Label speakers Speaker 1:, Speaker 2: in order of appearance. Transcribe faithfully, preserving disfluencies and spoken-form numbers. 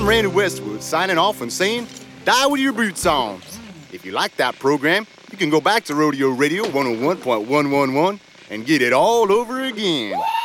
Speaker 1: I'm Randy Westwood, signing off and saying, die with your boots on. If you like that program, you can go back to Rodeo Radio one oh one point one one one and get it all over again.